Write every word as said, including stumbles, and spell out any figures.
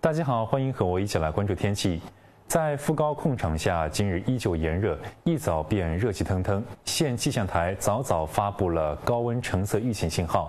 大家好，欢迎和我一起来关注天气。在副高控场下，今日依旧炎热，一早便热气腾腾。县气象台早早发布了高温橙色预警信号，